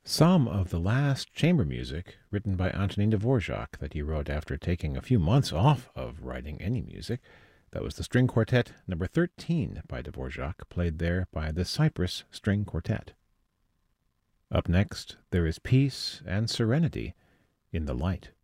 Some of the last chamber music written by Antonin Dvorak that he wrote after taking a few months off of writing any music. That was the String Quartet number 13 by Dvorak, played there by the Cyprus String Quartet. Up next, there is peace and serenity in the light.